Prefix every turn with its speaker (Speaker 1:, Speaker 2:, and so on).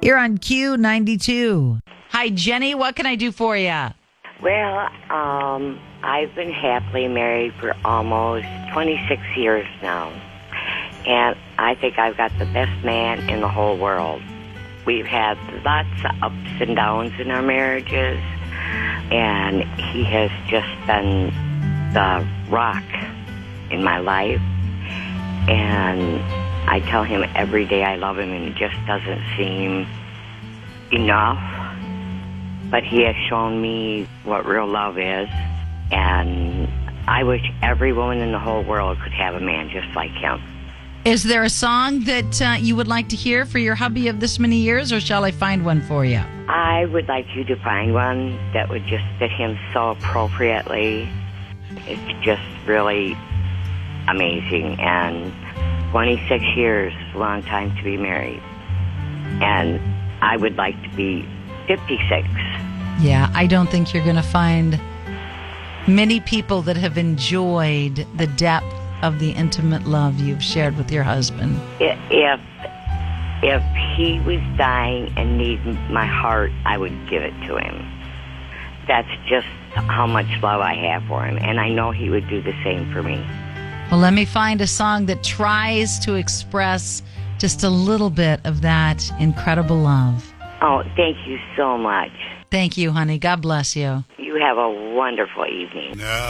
Speaker 1: You're on Q92. Hi, Jenny. What can I do for you?
Speaker 2: Well, I've been happily married for almost 26 years now. And I think I've got the best man in the whole world. We've had lots of ups and downs in our marriages. And he has just been the rock in my life. And I tell him every day I love him, and it just doesn't seem enough. But he has shown me what real love is, and I wish every woman in the whole world could have a man just like him.
Speaker 1: Is there a song that you would like to hear for your hubby of this many years, or shall I find one for you?
Speaker 2: I would like you to find one that would just fit him so appropriately. It's just really amazing, and 26 years is a long time to be married. And I would like to be 56.
Speaker 1: Yeah, I don't think you're going to find many people that have enjoyed the depth of the intimate love you've shared with your husband.
Speaker 2: If he was dying and needed my heart, I would give it to him. That's just how much love I have for him, and I know he would do the same for me.
Speaker 1: Well, let me find a song that tries to express just a little bit of that incredible love.
Speaker 2: Oh, thank you so much.
Speaker 1: Thank you, honey. God bless you.
Speaker 2: You have a wonderful evening.